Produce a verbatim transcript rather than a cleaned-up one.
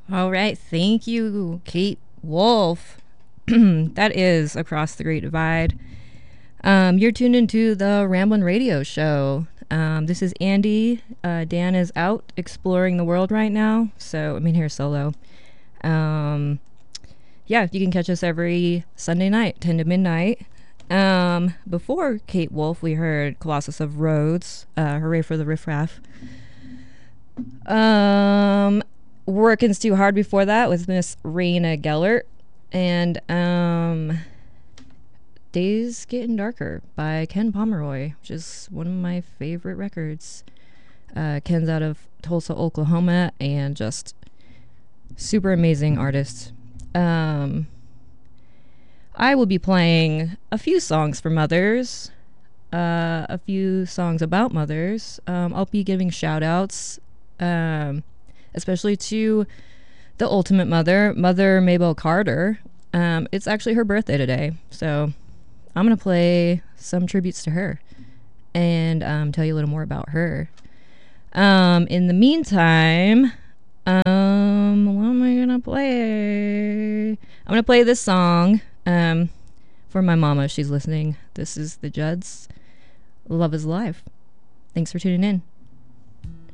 All right. Thank you, Kate Wolf. That is Across the Great Divide. Um, you're tuned into the Ramblin' Radio Show. Um, this is Andy. Uh, Dan is out exploring the world right now, so I'm in here solo. Um, yeah, you can catch us every Sunday night, ten to midnight. Um, before Kate Wolf, we heard Colossus of Rhodes. Uh, hooray for the riffraff. Um, Working's Too Hard before that with Miss Raina Gellert. And um, Days Getting Darker by Ken Pomeroy, which is one of my favorite records. Uh, Ken's out of Tulsa, Oklahoma, and just super amazing artist. Um, I will be playing a few songs for mothers, uh, a few songs about mothers. Um, I'll be giving shout outs, um, especially to the ultimate mother, Mother Mabel Carter. Um, it's actually her birthday today, so I'm going to play some tributes to her and um, tell you a little more about her. Um, in the meantime, um, what am I going to play? I'm going to play this song um, for my mama. She's listening. This is the Judds. Love is Live. Thanks for tuning in.